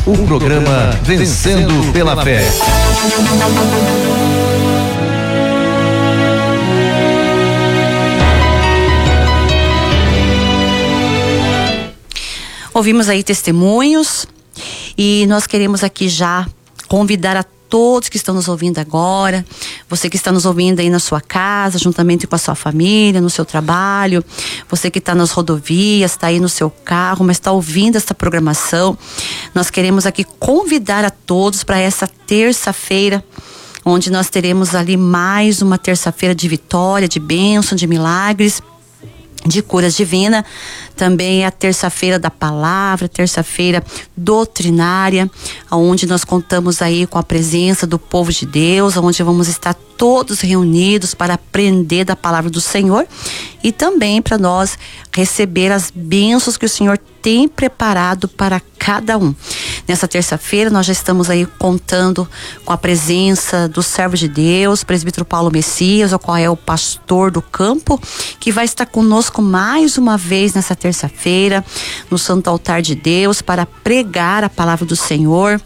O programa Vencendo pela Fé. Ouvimos aí testemunhos e nós queremos aqui já convidar a todos que estão nos ouvindo agora, você que está nos ouvindo aí na sua casa, juntamente com a sua família, no seu trabalho, você que está nas rodovias, está aí no seu carro, mas está ouvindo essa programação, nós queremos aqui convidar a todos para essa terça-feira, onde nós teremos ali mais uma terça-feira de vitória, de bênção, de milagres, de curas divina. Também é a terça-feira da palavra, terça-feira doutrinária, onde nós contamos aí com a presença do povo de Deus, onde vamos estar todos reunidos para aprender da palavra do Senhor e também para nós receber as bênçãos que o Senhor tem preparado para cada um. Nessa terça-feira nós já estamos aí contando com a presença do servo de Deus, presbítero Paulo Messias, o qual é o pastor do campo, que vai estar conosco mais uma vez nessa terça-feira, no Santo Altar de Deus, para pregar a palavra do Senhor,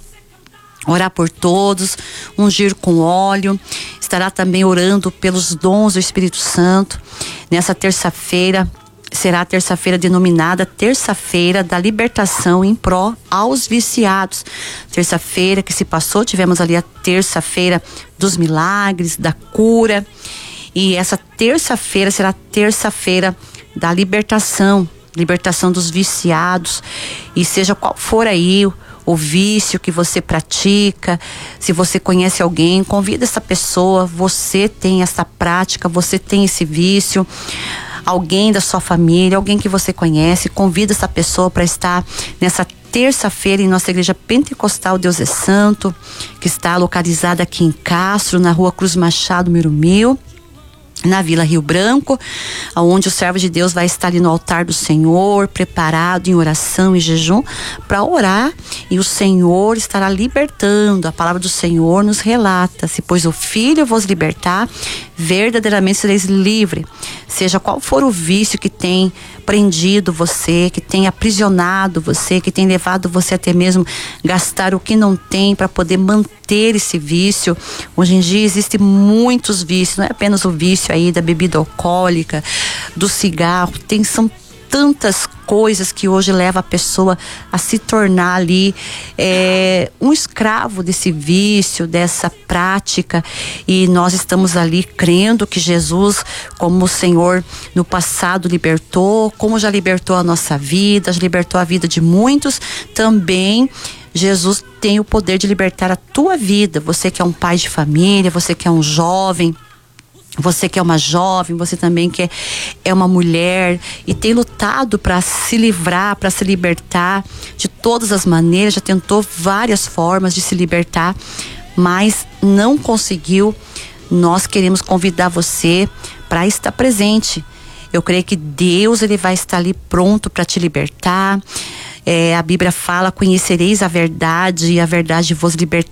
orar por todos, ungir com óleo, estará também orando pelos dons do Espírito Santo. Nessa terça-feira, será a terça-feira denominada Terça-feira da Libertação em pró aos viciados. Terça-feira que se passou, tivemos ali a terça-feira dos milagres, da cura, e essa terça-feira será a terça-feira da libertação dos viciados, e seja qual for aí o vício que você pratica, se você conhece alguém, convida essa pessoa, você tem essa prática, você tem esse vício, alguém da sua família, alguém que você conhece, convida essa pessoa para estar nessa terça-feira em nossa igreja pentecostal Deus é Santo, que está localizada aqui em Castro, na rua Cruz Machado, número 1000, na Vila Rio Branco, onde o servo de Deus vai estar ali no altar do Senhor, preparado em oração e jejum para orar, e o Senhor estará libertando. A palavra do Senhor nos relata: se pois o Filho vos libertar, verdadeiramente sereis livre. Seja qual for o vício que tem prendido você, que tem aprisionado você, que tem levado você até mesmo gastar o que não tem para poder manter esse vício. Hoje em dia existem muitos vícios, não é apenas o vício aí da bebida alcoólica, do cigarro, são tantas coisas que hoje leva a pessoa a se tornar ali um escravo desse vício, dessa prática, e nós estamos ali crendo que Jesus, como o Senhor no passado libertou, como já libertou a nossa vida, já libertou a vida de muitos, também Jesus tem o poder de libertar a tua vida. Você que é um pai de família, você que é um jovem, você que é uma jovem, você também que é uma mulher e tem lutado para se livrar, para se libertar de todas as maneiras, já tentou várias formas de se libertar, mas não conseguiu. Nós queremos convidar você para estar presente. Eu creio que Deus, ele vai estar ali pronto para te libertar. A Bíblia fala: conhecereis a verdade e a verdade vos libertará.